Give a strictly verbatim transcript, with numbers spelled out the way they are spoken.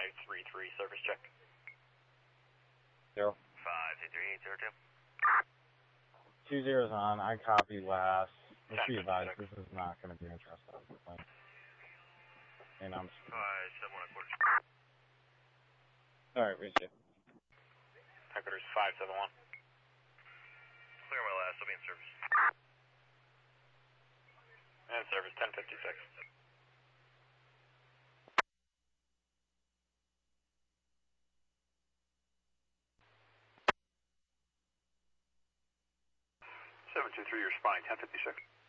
five three three, service check. Zero. five two three, zero two. Two zeros on, I copy last. Let's be ten advised, fifty-six. this is not going to be a trust plane. And I'm... five seven one quarter. Alright, reach it. Headquarters five seven one. Clear my last, I'll be in service. And service ten fifty-six. seven two three, you're responding ten fifty-six.